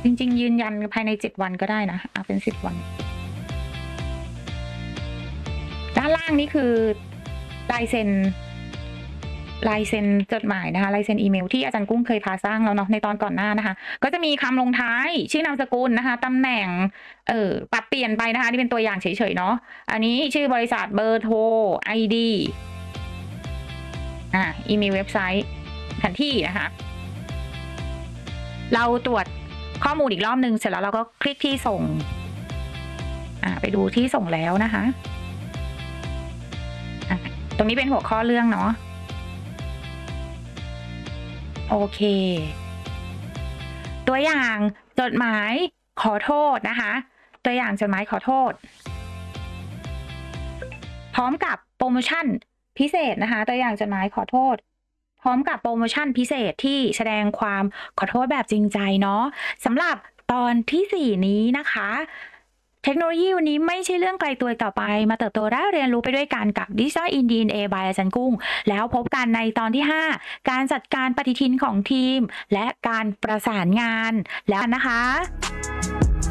จริงๆยืนยันภายใน7วันก็ได้นะเป็น10วันด้านล่างนี่คือลายเซ็นจดหมายนะคะลายเซ็นอีเมลที่อาจารย์กุ้งเคยพาสร้างแล้วเนาะในตอนก่อนหน้านะคะก็จะมีคำลงท้ายชื่อนามสกุลนะคะตำแหน่งปรับเปลี่ยนไปนะคะนี่เป็นตัวอย่างเฉยๆเนาะอันนี้ชื่อบริษัทเบอร์โทร ID อีเมลเว็บไซต์แผนที่นะคะเราตรวจข้อมูลอีกรอบนึงเสร็จแล้วเราก็คลิกที่ส่งไปดูที่ส่งแล้วนะคะตรงนี้เป็นหัวข้อเรื่องเนาะโอเคตัวอย่างจดหมายขอโทษนะคะตัวอย่างจดหมายขอโทษพร้อมกับโปรโมชั่นพิเศษนะคะตัวอย่างจดหมายขอโทษพร้อมกับโปรโมชั่นพิเศษที่แสดงความขอโทษแบบจริงใจเนาะสำหรับตอนที่4นี้นะคะเทคโนโลยีวันนี้ไม่ใช่เรื่องไกลตัวต่อไปมาเติบโตได้เรียนรู้ไปด้วยกันกับ Digital in DNA by อาจารย์กุ้งแล้วพบกันในตอนที่5การจัดการปฏิทินของทีมและการประสานงานแล้วนะคะ